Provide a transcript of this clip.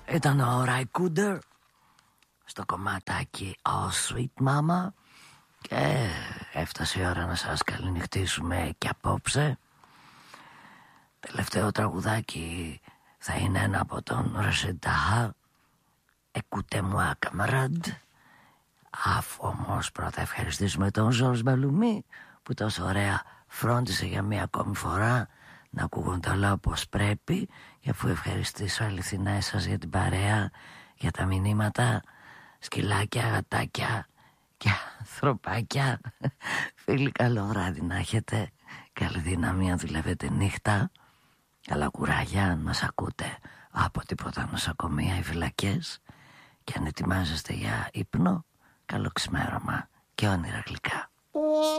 Ήταν ο Ray Cooder στο κομματάκι Oh Sweet Mama. Και έφτασε η ώρα να σας καληνυχτήσουμε και απόψε. Τελευταίο τραγουδάκι θα είναι ένα από τον Rachid Taha, Écoutez-moi camarade. Αφού όμως πρώτα ευχαριστήσουμε τον Georges Balloumi που τόσο ωραία φρόντισε για μία ακόμη φορά να ακούγονται όλα όπως πρέπει. Και αφού ευχαριστήσω αληθινά εσάς για την παρέα, για τα μηνύματα, σκυλάκια, γατάκια και ανθρωπάκια, φίλοι, καλό βράδυ να έχετε. Καλή δύναμη αν δουλεύετε νύχτα. Καλά κουράγια αν μας ακούτε από τίποτα νοσοκομεία ή φυλακές. Και αν ετοιμάζεστε για ύπνο, καλό ξημέρωμα και όνειρα γλυκά.